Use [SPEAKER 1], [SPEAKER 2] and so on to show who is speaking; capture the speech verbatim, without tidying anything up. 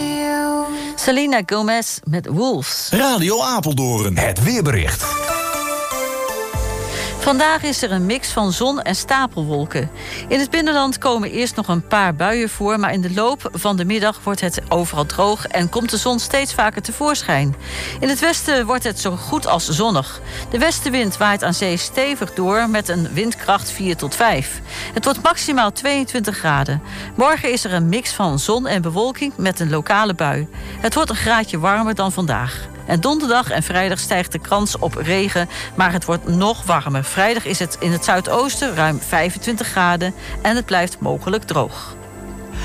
[SPEAKER 1] to you.
[SPEAKER 2] Selena Gomez met Wolves.
[SPEAKER 3] Radio Apeldoorn. Het weerbericht.
[SPEAKER 2] Vandaag is er een mix van zon en stapelwolken. In het binnenland komen eerst nog een paar buien voor, maar in de loop van de middag wordt het overal droog en komt de zon steeds vaker tevoorschijn. In het westen wordt het zo goed als zonnig. De westenwind waait aan zee stevig door met een windkracht vier tot vijf. Het wordt maximaal tweeëntwintig graden. Morgen is er een mix van zon en bewolking met een lokale bui. Het wordt een graadje warmer dan vandaag. En donderdag en vrijdag stijgt de kans op regen, maar het wordt nog warmer. Vrijdag is het in het zuidoosten ruim vijfentwintig graden en het blijft mogelijk droog.